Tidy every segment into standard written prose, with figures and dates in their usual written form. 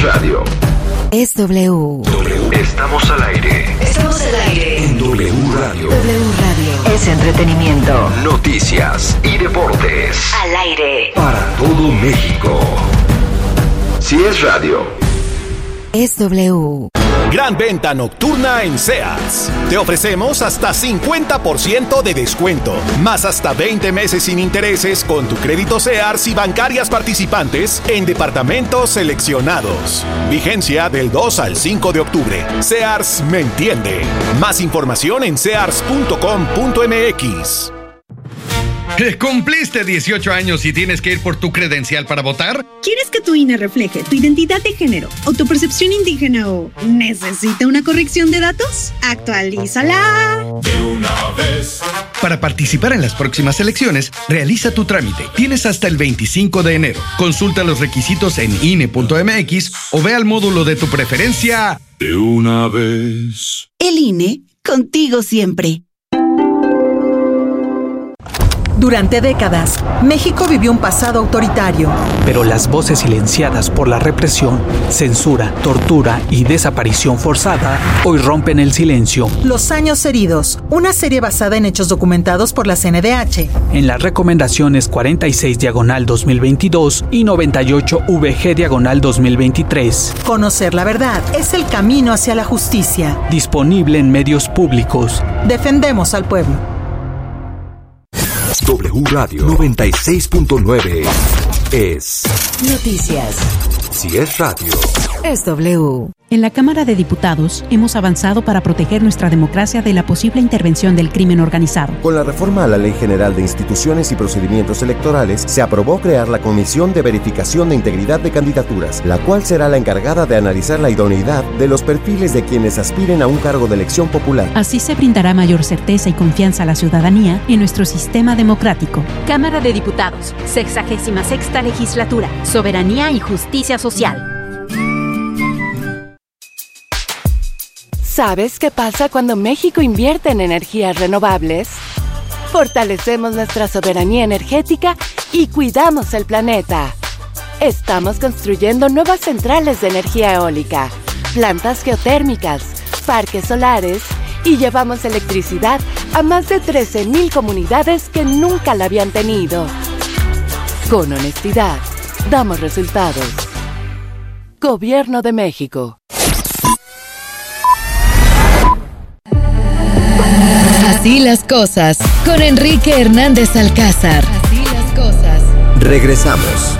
es radio. Es W. Estamos al aire. Estamos al aire. En W Radio. W Radio. Es entretenimiento. Noticias y deportes. Al aire. Para todo México. Si es radio. Es W. Gran venta nocturna en Sears. Te ofrecemos hasta 50% de descuento, más hasta 20 meses sin intereses con tu crédito Sears y bancarias participantes en departamentos seleccionados. Vigencia del 2 al 5 de octubre. Sears me entiende. Más información en sears.com.mx. ¿Cumpliste 18 años y tienes que ir por tu credencial para votar? ¿Quieres que tu INE refleje tu identidad de género, autopercepción indígena o necesita una corrección de datos? ¡Actualízala! De una vez. Para participar en las próximas elecciones, realiza tu trámite. Tienes hasta el 25 de enero. Consulta los requisitos en INE.mx o ve al módulo de tu preferencia. De una vez. El INE, contigo siempre. Durante décadas, México vivió un pasado autoritario. Pero las voces silenciadas por la represión, censura, tortura y desaparición forzada hoy rompen el silencio. Los años heridos, una serie basada en hechos documentados por la CNDH. En las recomendaciones 46/2022 y 98VG/2023. Conocer la verdad es el camino hacia la justicia. Disponible en medios públicos. Defendemos al pueblo. W Radio 96.9 es Noticias. Si es radio. Es W. En la Cámara de Diputados hemos avanzado para proteger nuestra democracia de la posible intervención del crimen organizado. Con la reforma a la Ley General de Instituciones y Procedimientos Electorales, se aprobó crear la Comisión de Verificación de Integridad de Candidaturas, la cual será la encargada de analizar la idoneidad de los perfiles de quienes aspiren a un cargo de elección popular. Así se brindará mayor certeza y confianza a la ciudadanía en nuestro sistema democrático. Cámara de Diputados, 66ª Legislatura, Soberanía y Justicia Social. ¿Sabes qué pasa cuando México invierte en energías renovables? Fortalecemos nuestra soberanía energética y cuidamos el planeta. Estamos construyendo nuevas centrales de energía eólica, plantas geotérmicas, parques solares y llevamos electricidad a más de 13,000 comunidades que nunca la habían tenido. Con honestidad, damos resultados. Gobierno de México. Así las cosas, con Enrique Hernández Alcázar. Así las cosas. Regresamos.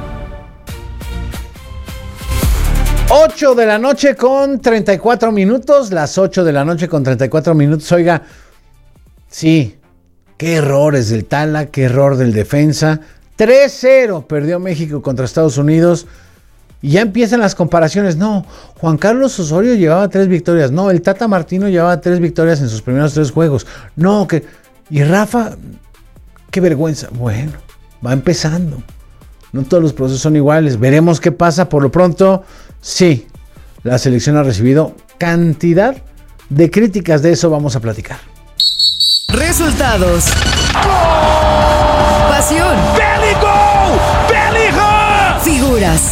8 de la noche con 34 minutos. Las 8 de la noche con 34 minutos. Oiga, sí, qué errores del Tala, qué error del defensa. 3-0 perdió México contra Estados Unidos. Y ya empiezan las comparaciones. No, Juan Carlos Osorio llevaba 3 victorias. No, el Tata Martino llevaba 3 victorias en sus primeros 3 juegos. No, que... Y Rafa, qué vergüenza. Bueno, va empezando. No todos los procesos son iguales. Veremos qué pasa. Por lo pronto, sí, la selección ha recibido cantidad de críticas. De eso vamos a platicar. Resultados. Pasión. ¡Bélico! ¡Bélico! Figuras.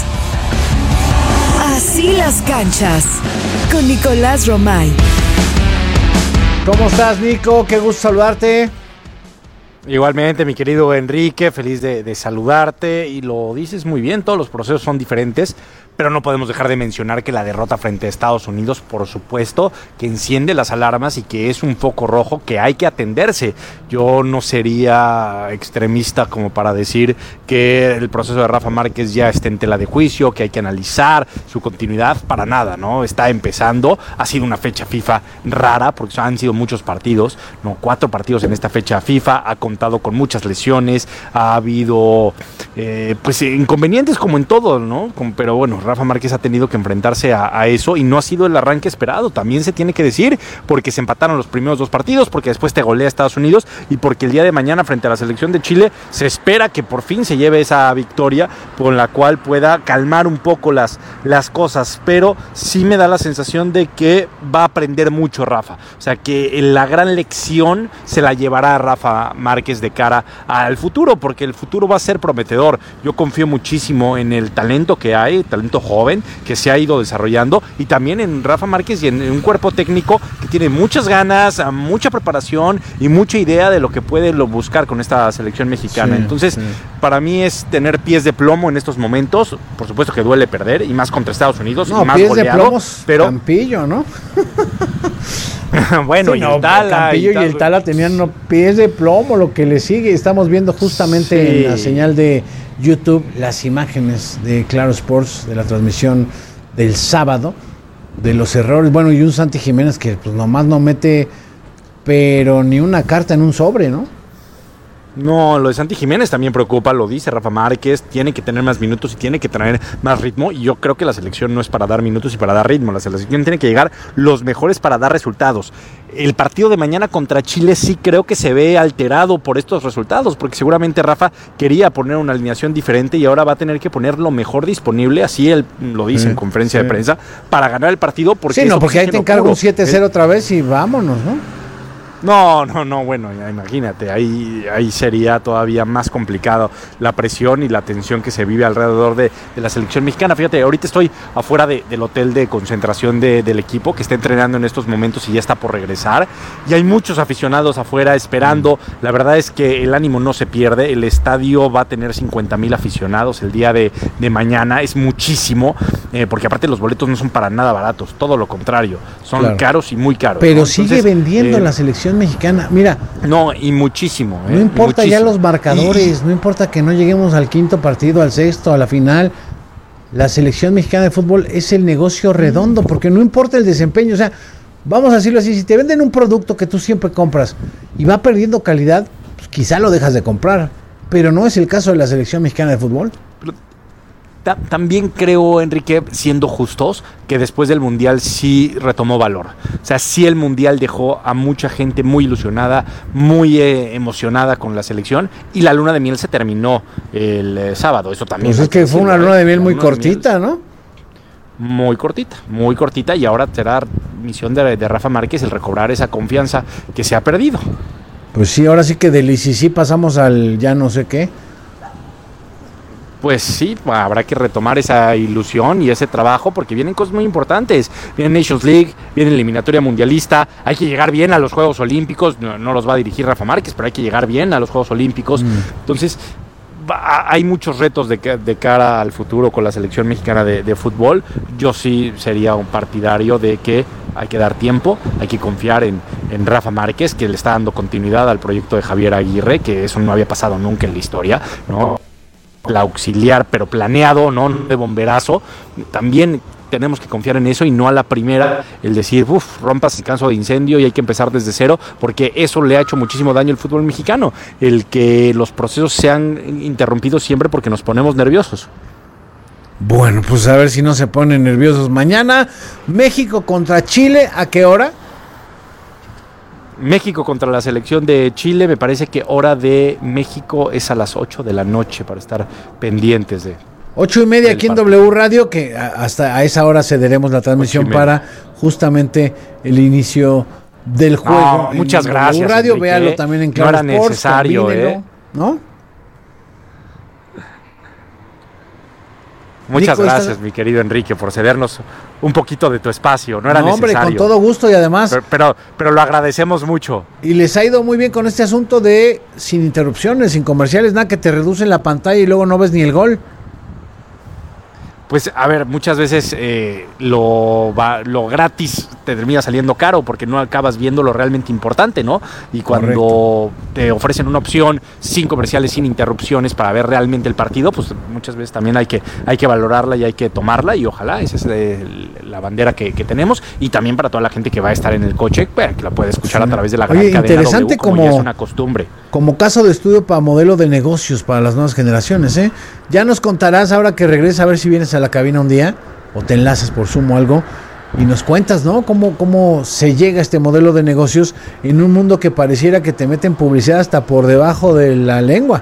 Así las canchas, con Nicolás Romay. ¿Cómo estás, Nico? Qué gusto saludarte. Igualmente, mi querido Enrique, feliz de saludarte. Y lo dices muy bien, todos los procesos son diferentes, pero no podemos dejar de mencionar que la derrota frente a Estados Unidos, por supuesto, que enciende las alarmas y que es un foco rojo que hay que atenderse. Yo no sería extremista como para decir que el proceso de Rafa Márquez ya está en tela de juicio, que hay que analizar su continuidad, para nada, ¿no? Está empezando, ha sido una fecha FIFA rara, porque han sido muchos partidos, ¿no? 4 partidos en esta fecha FIFA, ha contado con muchas lesiones, ha habido pues inconvenientes como en todo, ¿no? Pero bueno, Rafa Márquez ha tenido que enfrentarse a eso y no ha sido el arranque esperado, también se tiene que decir, porque se empataron los primeros 2 partidos, porque después te golea Estados Unidos y porque el día de mañana frente a la selección de Chile se espera que por fin se lleve esa victoria con la cual pueda calmar un poco las cosas, pero sí me da la sensación de que va a aprender mucho Rafa, o sea que la gran lección se la llevará Rafa Márquez de cara al futuro, porque el futuro va a ser prometedor. Yo confío muchísimo en el talento que hay, talento talento joven que se ha ido desarrollando, y también en Rafa Márquez y en un cuerpo técnico que tiene muchas ganas, mucha preparación y mucha idea de lo que puede buscar con esta selección mexicana. Entonces, para mí es tener pies de plomo en estos momentos. Por supuesto que duele perder, y más contra Estados Unidos, y más pies goleado, de plomo, pero Campillo, ¿no? Bueno, sí, y el Tala. Campillo y el Tala tenían pies de plomo, lo que le sigue. Estamos viendo justamente en la señal de YouTube las imágenes de Claro Sports de la transmisión del sábado, de los errores. Bueno, y un Santi Jiménez que pues nomás no mete, pero ni una carta en un sobre, ¿no? No, lo de Santi Jiménez también preocupa, lo dice Rafa Márquez, tiene que tener más minutos y tiene que tener más ritmo, y yo creo que la selección no es para dar minutos y para dar ritmo, la selección tiene que llegar los mejores para dar resultados. El partido de mañana contra Chile sí creo que se ve alterado por estos resultados, porque seguramente Rafa quería poner una alineación diferente y ahora va a tener que poner lo mejor disponible, así él lo dice en conferencia de prensa, para ganar el partido. Porque porque ahí te encargo un 7-0 otra vez y vámonos, ¿no? No, bueno, ya imagínate, ahí sería todavía más complicado la presión y la tensión que se vive alrededor de la selección mexicana. Fíjate, ahorita estoy afuera del hotel de concentración del equipo, que está entrenando en estos momentos y ya está por regresar, y hay muchos aficionados afuera esperando. La verdad es que el ánimo no se pierde, el estadio va a tener 50,000 aficionados el día de mañana, es muchísimo, porque aparte los boletos no son para nada baratos, todo lo contrario, son caros y muy caros. Pero ¿no? sigue vendiendo la selección mexicana, mira. No, y muchísimo. No importa ya los marcadores, no importa que no lleguemos al quinto partido, al sexto, a la final. La selección mexicana de fútbol es el negocio redondo, porque no importa el desempeño. O sea, vamos a decirlo así, si te venden un producto que tú siempre compras y va perdiendo calidad, pues quizá lo dejas de comprar. Pero no es el caso de la selección mexicana de fútbol. También creo, Enrique, siendo justos, que después del Mundial sí retomó valor. O sea, sí el Mundial dejó a mucha gente muy ilusionada, muy emocionada con la selección, y la luna de miel se terminó el sábado. Eso también. Pues es que fue una luna de miel muy cortita, ¿no? Muy cortita, y ahora será misión de Rafa Márquez el recobrar esa confianza que se ha perdido. Pues sí, ahora sí que del ICC pasamos al ya no sé qué. Pues sí, habrá que retomar esa ilusión y ese trabajo, porque vienen cosas muy importantes. Viene Nations League, viene eliminatoria mundialista, hay que llegar bien a los Juegos Olímpicos. No los va a dirigir Rafa Márquez, pero hay que llegar bien a los Juegos Olímpicos. Entonces, hay muchos retos de cara al futuro con la selección mexicana de fútbol. Yo sí sería un partidario de que hay que dar tiempo, hay que confiar en Rafa Márquez, que le está dando continuidad al proyecto de Javier Aguirre, que eso no había pasado nunca en la historia, ¿no? La auxiliar, pero planeado, no de bomberazo. También tenemos que confiar en eso y no a la primera el decir, rompas el canso de incendio y hay que empezar desde cero, porque eso le ha hecho muchísimo daño al fútbol mexicano, el que los procesos sean interrumpidos siempre porque nos ponemos nerviosos. Bueno, pues a ver si no se ponen nerviosos. Mañana, México contra Chile, ¿a qué hora? México contra la selección de Chile, me parece que hora de México es a las 8 de la noche para estar pendientes de 8:30 aquí en W Radio, que hasta a esa hora cederemos la transmisión para justamente el inicio del juego. Muchas gracias, W Radio, Enrique, véalo también en Claro no era Sports, necesario, ¿no? Muchas gracias, mi querido Enrique, por cedernos un poquito de tu espacio. No era necesario. Hombre, con todo gusto, y además... Pero lo agradecemos mucho. Y les ha ido muy bien con este asunto de sin interrupciones, sin comerciales, nada que te reducen la pantalla y luego no ves ni el gol. Pues, a ver, muchas veces lo gratis te termina saliendo caro porque no acabas viendo lo realmente importante, ¿no? Y cuando te ofrecen una opción sin comerciales, sin interrupciones para ver realmente el partido, pues muchas veces también hay que valorarla y hay que tomarla, y ojalá esa es la bandera que tenemos, y también para toda la gente que va a estar en el coche, que la puede escuchar a través de la gran cadena interesante, W, como ya es una costumbre. Como caso de estudio para modelo de negocios para las nuevas generaciones, ¿eh? Ya nos contarás ahora que regreses, a ver si vienes a la cabina un día o te enlazas por Zoom o algo y nos cuentas, ¿no? Cómo se llega a este modelo de negocios en un mundo que pareciera que te meten publicidad hasta por debajo de la lengua.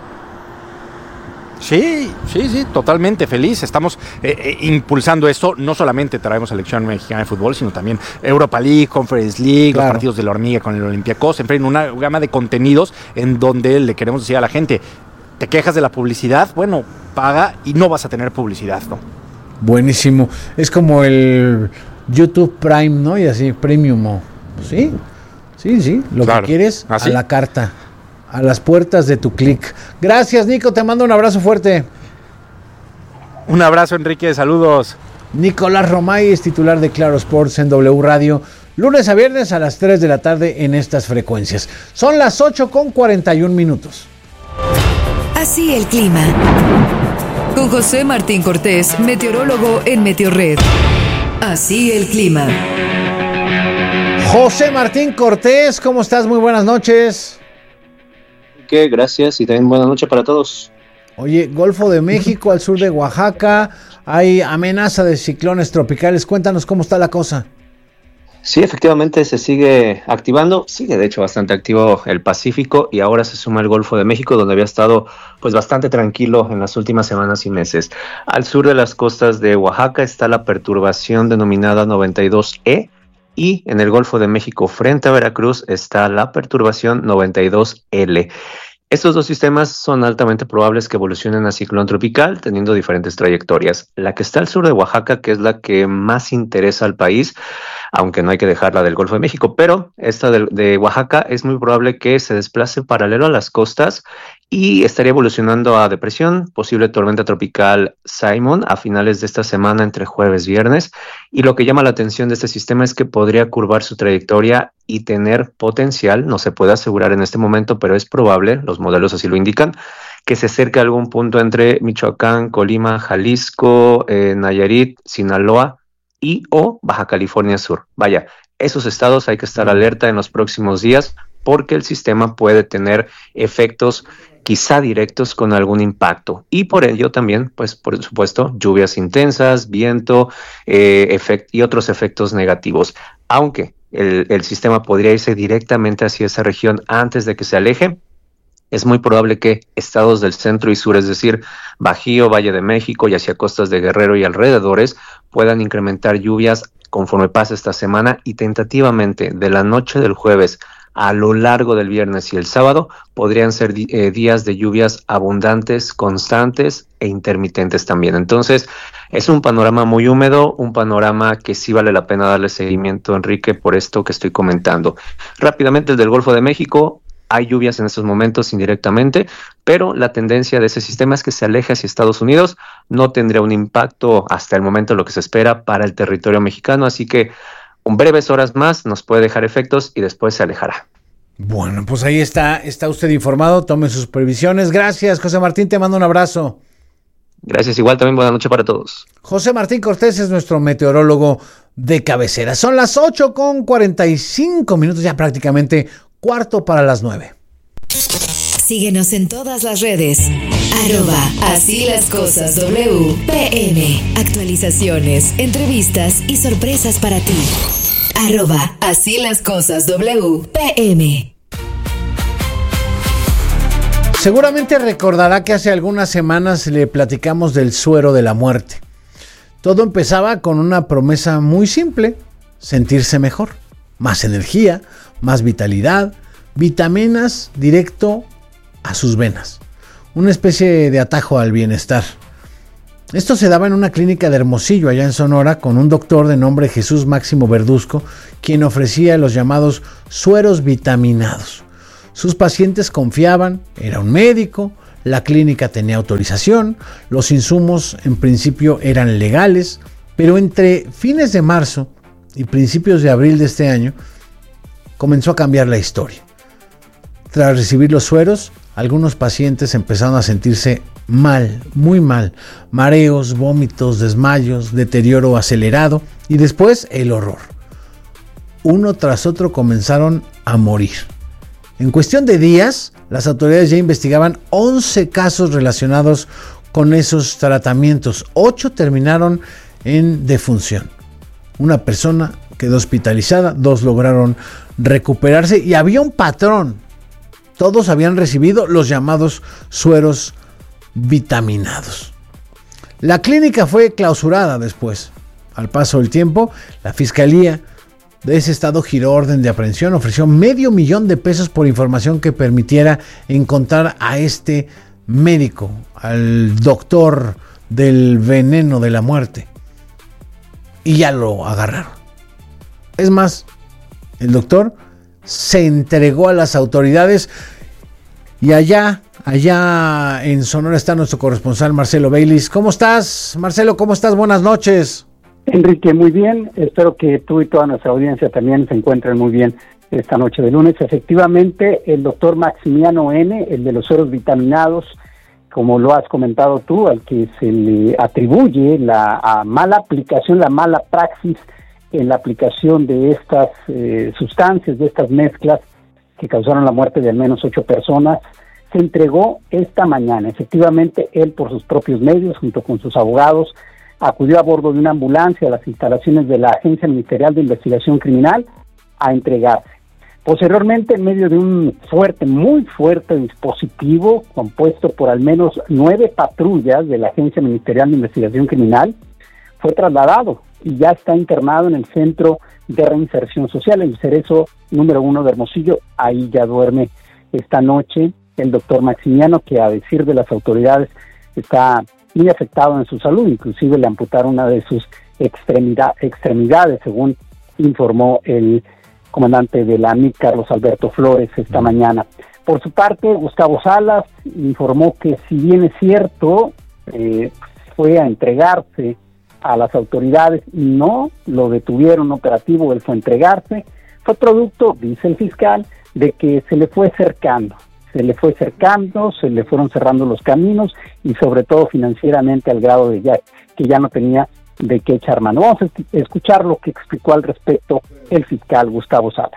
Sí, totalmente feliz. Estamos impulsando esto. No solamente traemos selección mexicana de fútbol, sino también Europa League, Conference League, los partidos de la hormiga con el Olympiacos, en fin, una gama de contenidos en donde le queremos decir a la gente, ¿te quejas de la publicidad? Bueno, paga y no vas a tener publicidad, ¿no? Buenísimo. Es como el YouTube Prime, ¿no? Y así, Premium. ¿Sí? Sí. Lo claro. Que quieres, ¿así? A la carta. A las puertas de tu clic. Gracias, Nico. Te mando un abrazo fuerte. Un abrazo, Enrique. Saludos. Nicolás Romay es titular de Claro Sports en W Radio. Lunes a viernes a las 3 de la tarde en estas frecuencias. Son las 8:41. Así el clima. Con José Martín Cortés, meteorólogo en Meteorred. Así el clima. José Martín Cortés, ¿cómo estás? Muy buenas noches. ¿Qué? Gracias y también buenas noches para todos. Oye, Golfo de México, al sur de Oaxaca, hay amenaza de ciclones tropicales. Cuéntanos cómo está la cosa. Sí, efectivamente se sigue activando, sigue de hecho bastante activo el Pacífico y ahora se suma el Golfo de México, donde había estado pues bastante tranquilo en las últimas semanas y meses. Al sur de las costas de Oaxaca está la perturbación denominada 92E y en el Golfo de México frente a Veracruz está la perturbación 92L. Estos dos sistemas son altamente probables que evolucionen a ciclón tropical, teniendo diferentes trayectorias. La que está al sur de Oaxaca, que es la que más interesa al país, aunque no hay que dejarla del Golfo de México, pero esta de Oaxaca es muy probable que se desplace paralelo a las costas y estaría evolucionando a depresión, posible tormenta tropical Simon a finales de esta semana entre jueves y viernes. Y lo que llama la atención de este sistema es que podría curvar su trayectoria y tener potencial, no se puede asegurar en este momento, pero es probable, los modelos así lo indican, que se acerque a algún punto entre Michoacán, Colima, Jalisco, Nayarit, Sinaloa y o Baja California Sur. Vaya, esos estados hay que estar alerta en los próximos días porque el sistema puede tener efectos quizá directos con algún impacto y por ello también, pues por supuesto, lluvias intensas, viento y otros efectos negativos. Aunque el sistema podría irse directamente hacia esa región antes de que se aleje, es muy probable que estados del centro y sur, es decir, Bajío, Valle de México y hacia costas de Guerrero y alrededores, puedan incrementar lluvias conforme pase esta semana y tentativamente de la noche del jueves a lo largo del viernes y el sábado podrían ser días de lluvias abundantes, constantes e intermitentes también. Entonces, es un panorama muy húmedo, un panorama que sí vale la pena darle seguimiento, Enrique, por esto que estoy comentando. Rápidamente, el del Golfo de México, hay lluvias en estos momentos indirectamente, pero la tendencia de ese sistema es que se aleje hacia Estados Unidos, no tendría un impacto hasta el momento lo que se espera para el territorio mexicano, así que en breves horas más nos puede dejar efectos y después se alejará. Bueno, pues ahí está usted informado, tome sus previsiones. Gracias, José Martín, te mando un abrazo. Gracias, igual también buena noche para todos. José Martín Cortés es nuestro meteorólogo de cabecera. Son las 8:45, ya prácticamente 8:45. Síguenos en todas las redes. @Así las cosas WPM. Actualizaciones, entrevistas y sorpresas para ti. @Así las cosas WPM. Seguramente recordará que hace algunas semanas le platicamos del suero de la muerte. Todo empezaba con una promesa muy simple: sentirse mejor, más energía, más vitalidad, vitaminas directo a sus venas, una especie de atajo al bienestar. Esto se daba en una clínica de Hermosillo, allá en Sonora, con un doctor de nombre Jesús Máximo Verduzco, quien ofrecía los llamados sueros vitaminados. Sus pacientes confiaban, era un médico, la clínica tenía autorización, los insumos en principio eran legales, pero entre fines de marzo y principios de abril de este año comenzó a cambiar la historia. Tras recibir los sueros, algunos pacientes empezaron a sentirse mal, muy mal, mareos, vómitos, desmayos, deterioro acelerado y después el horror. Uno tras otro comenzaron a morir. En cuestión de días, las autoridades ya investigaban 11 casos relacionados con esos tratamientos. 8 terminaron en defunción. Una persona quedó hospitalizada, 2 lograron recuperarse y había un patrón. Todos habían recibido los llamados sueros vitaminados. La clínica fue clausurada después. Al paso del tiempo, la fiscalía de ese estado giró orden de aprehensión, ofreció $500,000 por información que permitiera encontrar a este médico, al doctor del veneno de la muerte. Y ya lo agarraron. Es más, el doctor se entregó a las autoridades y allá en Sonora está nuestro corresponsal Marcelo Baylis. ¿Cómo estás, Marcelo? ¿Cómo estás? Buenas noches. Enrique, muy bien. Espero que tú y toda nuestra audiencia también se encuentren muy bien esta noche de lunes. Efectivamente, el doctor Maximiano N., el de los sueros vitaminados, como lo has comentado tú, al que se le atribuye la mala aplicación, la mala praxis en la aplicación de estas sustancias, de estas mezclas que causaron la muerte de al menos 8 personas, se entregó esta mañana. Efectivamente, él por sus propios medios, junto con sus abogados, acudió a bordo de una ambulancia a las instalaciones de la Agencia Ministerial de Investigación Criminal a entregarse. Posteriormente, en medio de un muy fuerte dispositivo compuesto por al menos 9 patrullas de la Agencia Ministerial de Investigación Criminal, fue trasladado y ya está internado en el Centro de Reinserción Social, el Cerezo número 1 de Hermosillo. Ahí ya duerme esta noche el doctor Maximiano, que a decir de las autoridades está muy afectado en su salud, inclusive le amputaron una de sus extremidades, según informó el comandante de la AMIC, Carlos Alberto Flores, esta mañana. Por su parte, Gustavo Salas informó que, si bien es cierto, fue a entregarse a las autoridades y no lo detuvieron operativo, él fue a entregarse, fue producto, dice el fiscal, de que se le fue cercando, se le fueron cerrando los caminos y sobre todo financieramente, al grado de que ya no tenía de qué echar mano. Vamos a escuchar lo que explicó al respecto el fiscal Gustavo Salas.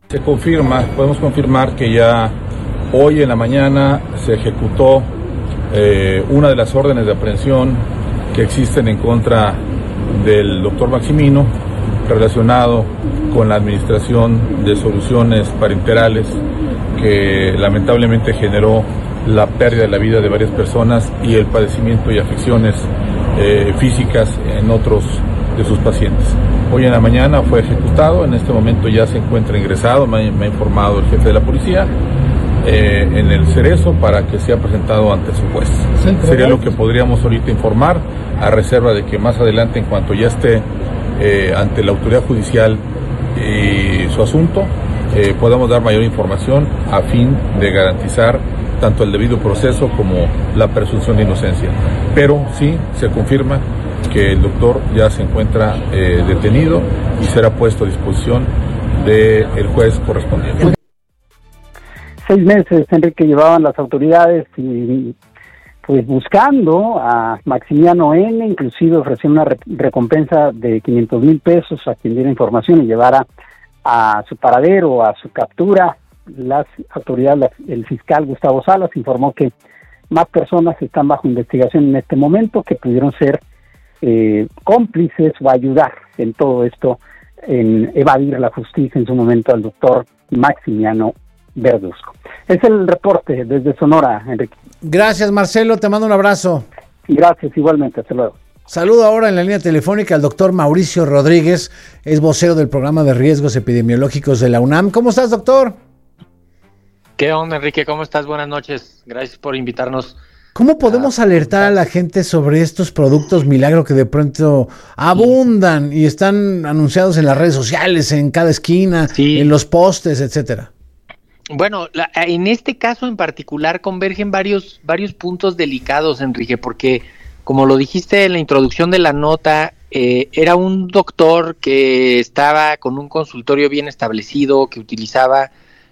Podemos confirmar que ya hoy en la mañana se ejecutó una de las órdenes de aprehensión que existen en contra del doctor Maximino, relacionado con la administración de soluciones parenterales que lamentablemente generó la pérdida de la vida de varias personas y el padecimiento y afecciones físicas en otros de sus pacientes. Hoy en la mañana fue ejecutado, en este momento ya se encuentra ingresado, me ha informado el jefe de la policía, en el Cerezo para que sea presentado ante su juez. Sería lo que podríamos ahorita informar, a reserva de que más adelante, en cuanto ya esté ante la autoridad judicial y su asunto, podamos dar mayor información a fin de garantizar tanto el debido proceso como la presunción de inocencia. Pero sí se confirma que el doctor ya se encuentra detenido y será puesto a disposición del juez correspondiente. 6 meses, Enrique, llevaban las autoridades y pues buscando a Maximiano N., inclusive ofreció una recompensa de 500,000 pesos a quien diera información y llevara a su paradero, a su captura. Las autoridades, el fiscal Gustavo Salas informó que más personas están bajo investigación en este momento, que pudieron ser cómplices o ayudar en todo esto, en evadir la justicia en su momento al doctor Maximiano Verduzco. Es el reporte desde Sonora, Enrique. Gracias, Marcelo, te mando un abrazo. Gracias, igualmente, hasta luego. Saludo ahora en la línea telefónica al doctor Mauricio Rodríguez, es vocero del programa de riesgos epidemiológicos de la UNAM. ¿Cómo estás, doctor? ¿Qué onda, Enrique? ¿Cómo estás? Buenas noches. Gracias por invitarnos. ¿Cómo podemos alertar a la gente sobre estos productos milagro que de pronto abundan y están anunciados en las redes sociales, en cada esquina, en los postes, etcétera? Bueno, en este caso en particular convergen varios puntos delicados, Enrique, porque como lo dijiste en la introducción de la nota, era un doctor que estaba con un consultorio bien establecido, que utilizaba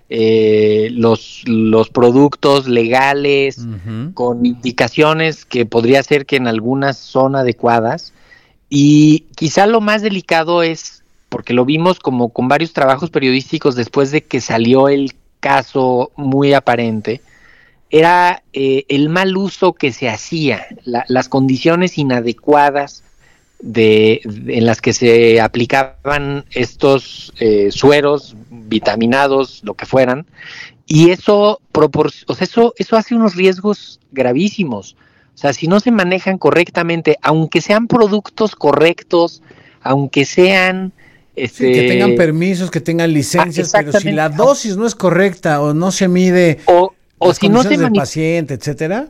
los productos legales, con indicaciones que podría ser que en algunas son adecuadas, y quizá lo más delicado es, porque lo vimos como con varios trabajos periodísticos después de que salió el caso muy aparente, era el mal uso que se hacía, las condiciones inadecuadas en las que se aplicaban estos sueros vitaminados, lo que fueran, y eso hace unos riesgos gravísimos. O sea, si no se manejan correctamente, aunque sean productos correctos, aunque sean que tengan permisos, que tengan licencias, pero si la dosis no es correcta o no se mide o si no se del paciente, etcétera.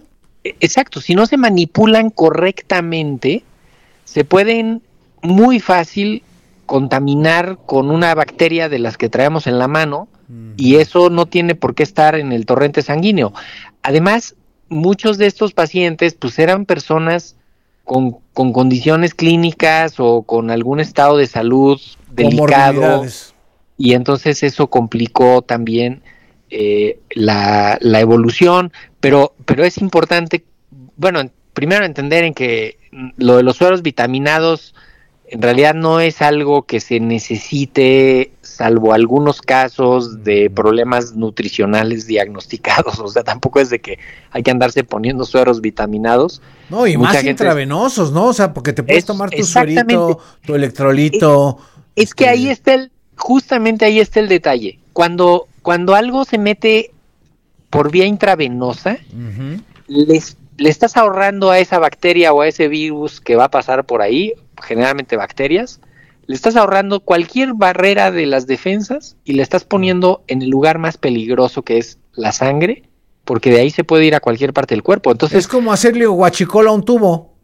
Exacto, si no se manipulan correctamente, se pueden muy fácil contaminar con una bacteria de las que traemos en la mano, y eso no tiene por qué estar en el torrente sanguíneo. Además, muchos de estos pacientes pues eran personas con condiciones clínicas o con algún estado de salud delicado, y entonces eso complicó también la evolución, pero es importante, bueno, primero entender en que lo de los sueros vitaminados en realidad no es algo que se necesite, salvo algunos casos de problemas nutricionales diagnosticados. O sea, tampoco es de que hay que andarse poniendo sueros vitaminados. No, y mucha más intravenosos, ¿no? O sea, porque te puedes tomar tu suerito, tu electrolito. Es que ahí está justamente ahí está el detalle. Cuando algo se mete por vía intravenosa, le estás ahorrando a esa bacteria o a ese virus que va a pasar por ahí, generalmente bacterias, le estás ahorrando cualquier barrera de las defensas y le estás poniendo en el lugar más peligroso, que es la sangre, porque de ahí se puede ir a cualquier parte del cuerpo. Entonces, es como hacerle guachicola a un tubo.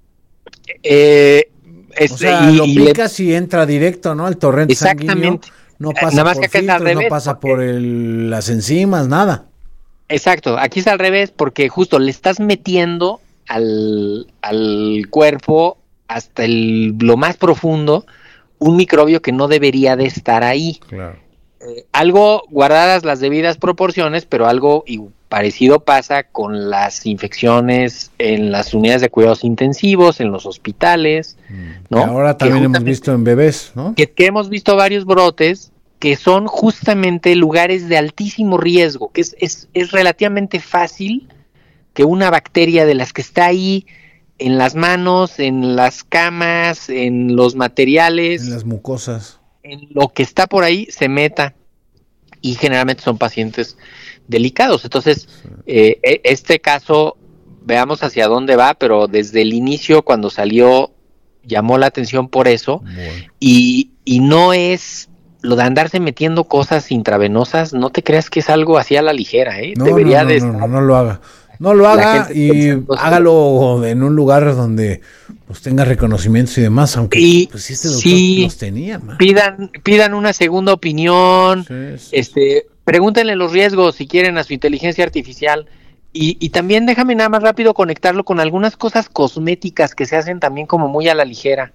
O sea, lo picas y entra directo, ¿no? Al torrente sanguíneo. No pasa nada más por filtros, no pasa por las enzimas, nada. Exacto, aquí es al revés, porque justo le estás metiendo al cuerpo hasta lo más profundo un microbio que no debería de estar ahí. Claro. Algo guardadas las debidas proporciones, pero algo parecido pasa con las infecciones en las unidades de cuidados intensivos, en los hospitales, ¿no? Que ahora también hemos visto en bebés, ¿no? Que hemos visto varios brotes que son justamente lugares de altísimo riesgo, que es relativamente fácil que una bacteria de las que está ahí en las manos, en las camas, en los materiales, en las mucosas, en lo que está por ahí, se meta, y generalmente son pacientes delicados. Entonces, este caso, veamos hacia dónde va, pero desde el inicio, cuando salió, llamó la atención por eso, bueno. y no es lo de andarse metiendo cosas intravenosas, no te creas que es algo así a la ligera, No lo haga. No lo haga y hágalo en un lugar donde pues tenga reconocimientos y demás, aunque pues este doctor los tenía. Man. Pidan una segunda opinión, pregúntenle los riesgos si quieren a su inteligencia artificial, y también déjame nada más rápido conectarlo con algunas cosas cosméticas que se hacen también como muy a la ligera.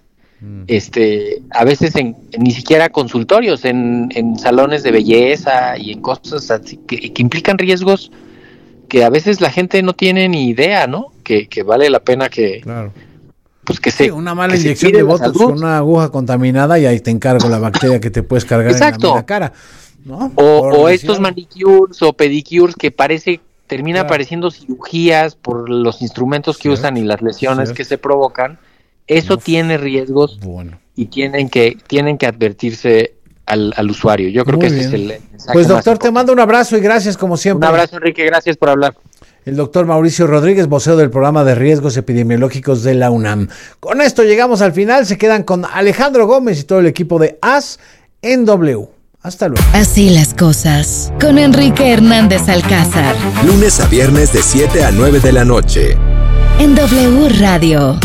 A veces ni siquiera consultorios, en salones de belleza y en cosas así que implican riesgos que a veces la gente no tiene ni idea, ¿no? Que vale la pena que... Claro. Pues que una mala inyección de botox con una aguja contaminada y ahí te encargo la bacteria que te puedes cargar en la cara, ¿no? O estos manicures o pedicures que termina pareciendo cirugías por los instrumentos que usan y las lesiones que se provocan. Eso tiene riesgos y tienen que advertirse al usuario. Yo creo que ese es el mensaje. Pues doctor, te mando un abrazo y gracias como siempre. Un abrazo, Enrique, gracias por hablar. El doctor Mauricio Rodríguez, vocero del programa de riesgos epidemiológicos de la UNAM. Con esto llegamos al final, se quedan con Alejandro Gómez y todo el equipo de AS en W. Hasta luego. Así las cosas, con Enrique Hernández Alcázar. Lunes a viernes de 7 a 9 de la noche. En W Radio.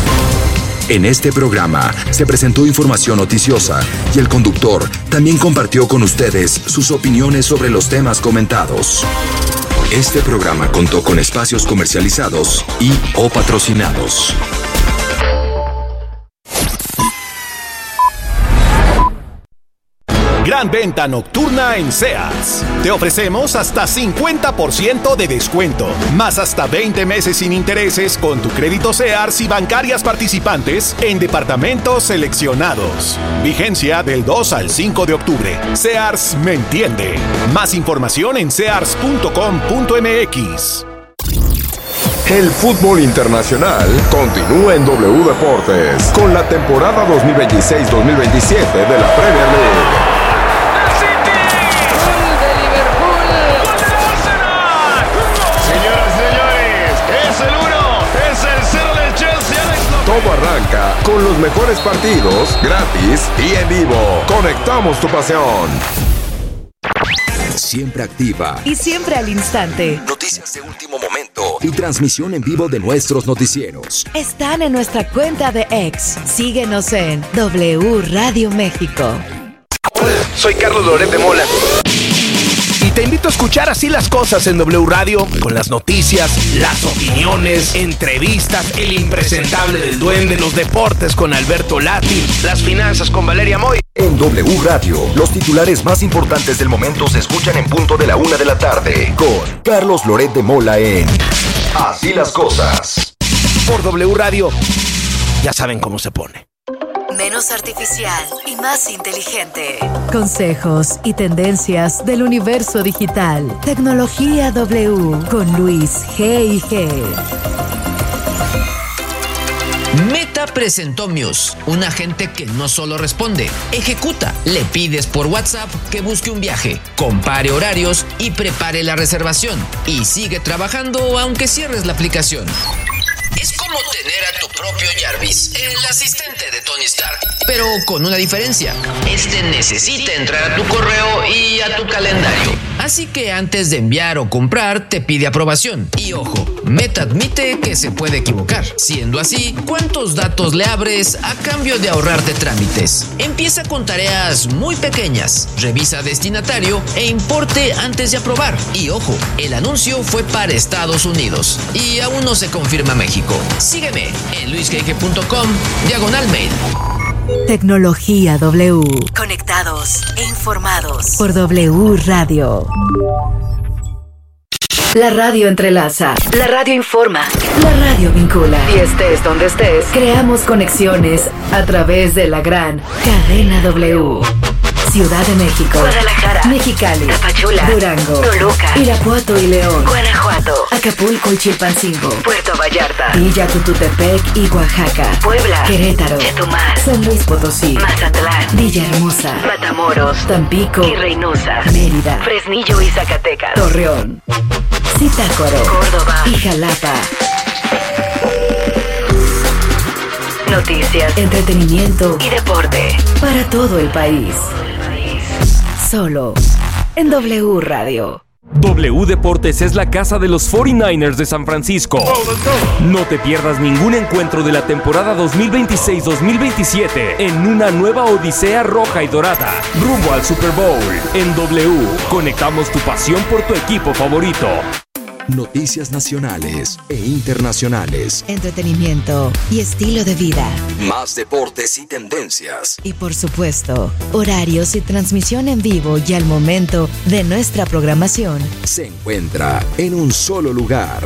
En este programa se presentó información noticiosa y el conductor también compartió con ustedes sus opiniones sobre los temas comentados. Este programa contó con espacios comercializados y o patrocinados. Gran venta nocturna en Sears. Te ofrecemos hasta 50% de descuento, más hasta 20 meses sin intereses con tu crédito Sears y bancarias participantes en departamentos seleccionados. Vigencia del 2 al 5 de octubre. Sears me entiende. Más información en sears.com.mx. El fútbol internacional continúa en W Deportes con la temporada 2026-2027 de la Premier League. Todo arranca con los mejores partidos, gratis y en vivo. Conectamos tu pasión. siempre activa y siempre al instante. Noticias de último momento y transmisión en vivo de nuestros noticieros. Están en nuestra cuenta de X. Síguenos en W Radio México. Hola, soy Carlos Loret de Mola. Y te invito a escuchar Así las Cosas en W Radio, con las noticias, las opiniones, entrevistas, el impresentable del Duende, los deportes con Alberto Lati, las finanzas con Valeria Moy. En W Radio, los titulares más importantes del momento se escuchan en punto de la 1 de la tarde, con Carlos Loret de Mola en Así las Cosas. Por W Radio, ya saben cómo se pone. Menos artificial y más inteligente. Consejos y tendencias del universo digital. Tecnología W con Luis G&G. Meta presentó Muse, un agente que no solo responde, ejecuta. Le pides por WhatsApp que busque un viaje, compare horarios y prepare la reservación. Y sigue trabajando aunque cierres la aplicación. Es como tener a tu propio Jarvis, el asistente de Tony Stark, pero con una diferencia. Este necesita entrar a tu correo y a tu calendario. Así que antes de enviar o comprar, te pide aprobación. Y ojo, Meta admite que se puede equivocar. Siendo así, ¿cuántos datos le abres a cambio de ahorrarte trámites? Empieza con tareas muy pequeñas. Revisa destinatario e importe antes de aprobar. Y ojo, el anuncio fue para Estados Unidos y aún no se confirma México. Sígueme en luisgege.com/mail. Tecnología W. Conectados e informados por W Radio. La radio entrelaza, la radio informa, la radio vincula. Y estés donde estés, creamos conexiones a través de la gran cadena W. Ciudad de México, Guadalajara, Mexicali, Tapachula, Durango, Toluca, Irapuato y León, Guanajuato, Acapulco y Chilpancingo, Puerto Vallarta, Villa Tututepec y Oaxaca, Puebla, Querétaro, Chetumal, San Luis Potosí, Mazatlán, Villahermosa, Matamoros, Tampico y Reynosa, Mérida, Fresnillo y Zacatecas, Torreón, Zitácuaro, Córdoba y Jalapa. Noticias, entretenimiento y deporte para todo el país. Solo en W Radio. W Deportes es la casa de los 49ers de San Francisco. No te pierdas ningún encuentro de la temporada 2026-2027 en una nueva odisea roja y dorada, rumbo al Super Bowl. En W, conectamos tu pasión por tu equipo favorito. Noticias nacionales e internacionales. Entretenimiento y estilo de vida. Más deportes y tendencias. Y por supuesto, horarios y transmisión en vivo y al momento de nuestra programación. Se encuentra en un solo lugar.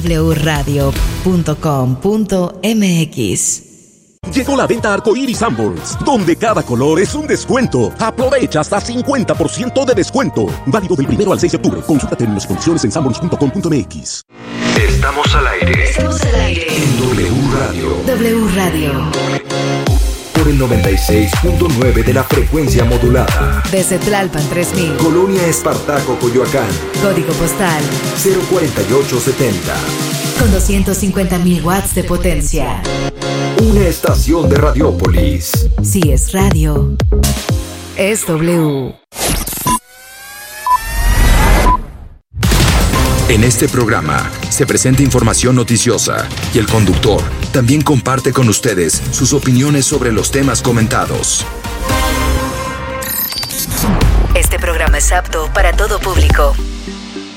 wradio.com.mx. Llegó la venta Arcoíris Sanborns, donde cada color es un descuento. Aprovecha hasta 50% de descuento. Válido del 1 al 6 de octubre. Consulta términos y condiciones en sanborns.com.mx. Estamos al aire. Estamos al aire. En W Radio. W Radio. Por el 96.9 de la frecuencia modulada. Desde Tlalpan 3000. Colonia Espartaco, Coyoacán. Código postal 04870. Con 250,000 watts de potencia. Una estación de Radiópolis. Si es radio, es W. En este programa se presenta información noticiosa y el conductor también comparte con ustedes sus opiniones sobre los temas comentados. Este programa es apto para todo público.